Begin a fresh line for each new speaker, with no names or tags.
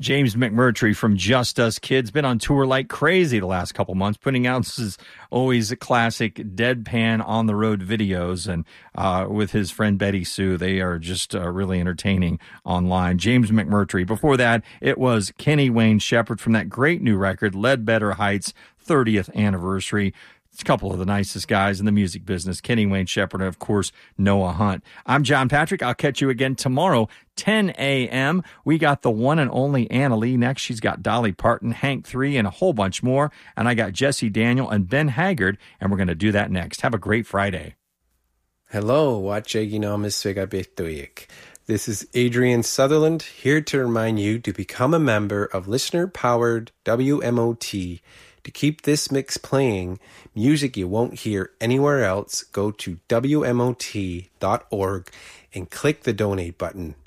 James McMurtry from Just Us Kids, been on tour like crazy the last couple months, putting out his always classic deadpan on the road videos, and with his friend Betty Sue, they are just really entertaining online. James McMurtry. Before that, it was Kenny Wayne Shepherd from that great new record, Ledbetter Heights, 30th anniversary. It's a couple of the nicest guys in the music business, Kenny Wayne Shepherd, and, of course, Noah Hunt. I'm John Patrick. I'll catch you again tomorrow, 10 a.m. We got the one and only Anna Lee next. She's got Dolly Parton, Hank 3, and a whole bunch more. And I got Jesse Daniel and Ben Haggard, and we're going to do that next. Have a great Friday.
Hello, this is Adrian Sutherland, here to remind you to become a member of listener-powered WMOT. To keep this mix playing, music you won't hear anywhere else, go to WMOT.org and click the donate button.